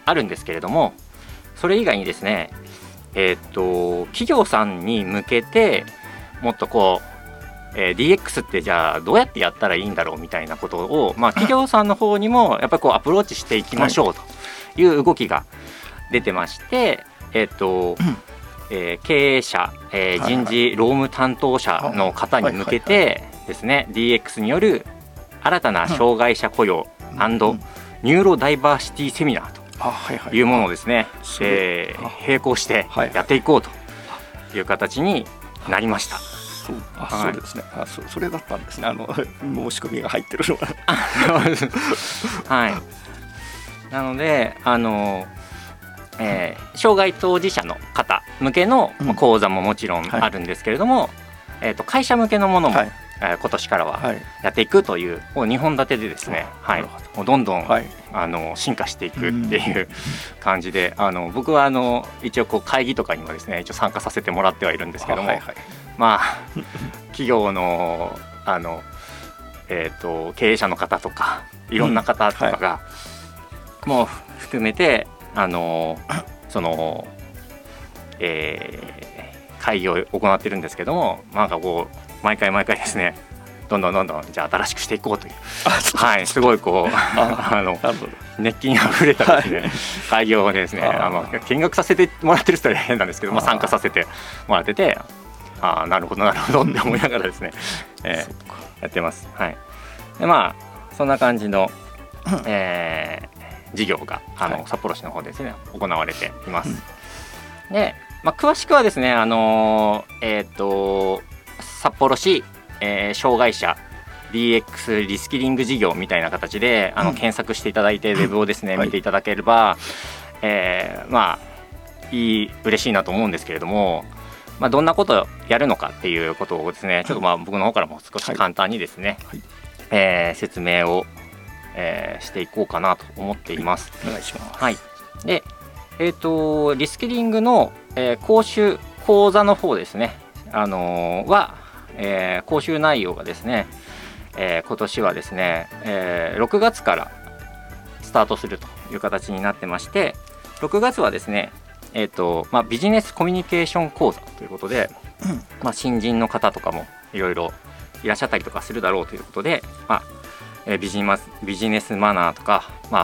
あるんですけれども、それ以外にですね、企業さんに向けてもっとこう、DX ってじゃあどうやってやったらいいんだろうみたいなことを、企業さんの方にもやっぱりこうアプローチしていきましょうという動きが出てまして、経営者、人事労務担当者の方に向けてですね、DX による新たな障害者雇用&ニューロダイバーシティセミナーというものをですね、並行してやっていこうという形になりました。 そうですね。それだったんですね。申し込みが入ってるのは。 はい。なので障害当事者の方向けの講座ももちろんあるんですけれども、会社向けのものも、今年からはやっていくという2本立てでですね、もうどんどん、進化していくっていう感じで、僕は一応こう会議とかにもですね一応参加させてもらってはいるんですけども、企業の経営者の方とかいろんな方とかがもう含めてその、会議を行ってるんですけども、なんかこう毎回ですねどんどんじゃあ新しくしていこうという、すごいこう熱気にあふれたですね会議をですね見学させてもらってる人は変なんですけど、参加させてもらってて、なるほどって思いながらですね、やってます。でそんな感じの、事業が札幌市の方でですね行われています。で、詳しくはですね札幌市、障害者 DX リスキリング事業みたいな形で検索していただいて、ウェブをですね見ていただければ、嬉しいなと思うんですけれども、どんなことをやるのかっていうことをですねちょっと僕の方からも少し簡単にですね、説明をしていこうかなと思っています。 お願いします。 で、リスキリングの、講座の方ですね、講習内容がですね、今年はですね、6月からスタートするという形になってまして、6月はですね、ビジネスコミュニケーション講座ということで、新人の方とかもいろいろいらっしゃったりとかするだろうということで、ビジネスマナーとか、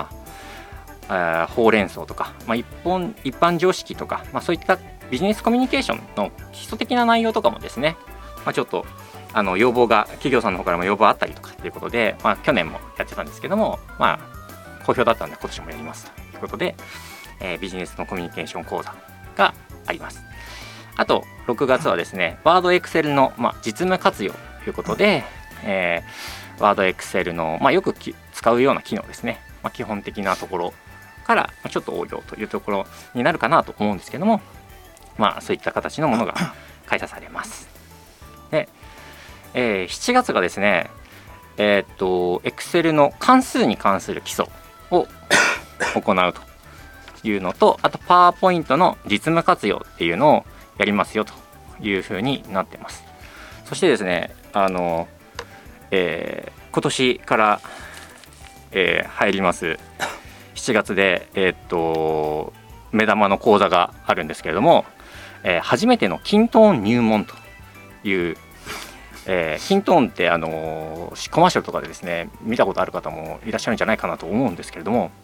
ほうれん草とか、一般常識とか、そういったビジネスコミュニケーションの基礎的な内容とかもですね、ちょっと要望が企業さんの方からも要望あったりとかということで、去年もやってたんですけども、好評だったので今年もやりますということで、ビジネスのコミュニケーション講座があります。あと6月はですね、ワードエクセルの、実務活用ということで、ワードエクセルの、よく使うような機能ですね、基本的なところからちょっと応用というところになるかなと思うんですけども、そういった形のものが開催されます。で、7月がですね、エクセルの関数に関する基礎を行うというのと、あとパワーポイントの実務活用っていうのをやりますよというふうになってます。そしてですね、今年から、入ります7月で、目玉の講座があるんですけれども、初めてのキントーン入門という、キントーンってコマーシャルとかでですね見たことある方もいらっしゃるんじゃないかなと思うんですけれども、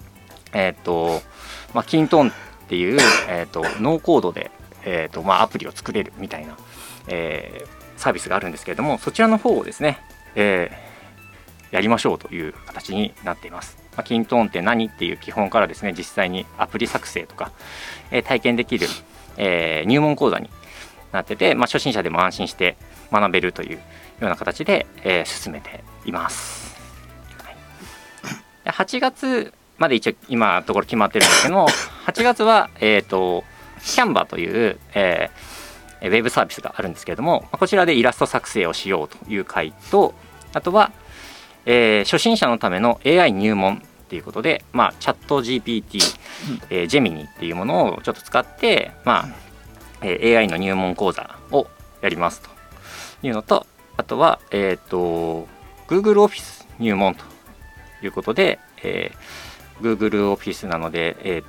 キントーンっていう、ノーコードで、アプリを作れるみたいな、サービスがあるんですけれども、そちらの方をですね、やりましょうという形になっています。キントーンって何っていう基本からですね、実際にアプリ作成とか、体験できる、入門講座になってて、初心者でも安心して学べるというような形で、進めています。8月まで一応今のところ決まってるんですけども、8月は、キャンバという、ウェブサービスがあるんですけれども、こちらでイラスト作成をしようという回と、あとは、初心者のための AI 入門ということで、チャット GPT、ジェミニっていうものをちょっと使って、AI の入門講座をやりますというのと、あとは、Google Office 入門ということで、Google Office なので、